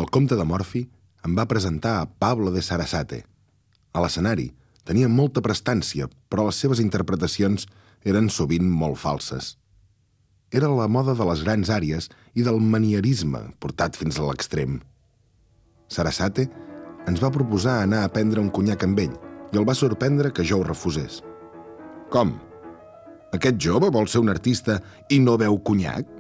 el comte de Morphy em va presentar a Pablo de Sarasate. A l'escenari tenia molta prestància, però les seves interpretacions eren sovint molt falses. Era la moda de les grans àries i del manierisme portat fins a l'extrem. Sarasate ens va proposar anar a prendre un conyac amb ell i el va sorprendre que jo ho refusés. «Com? Aquest jove vol ser un artista i no beu conyac?»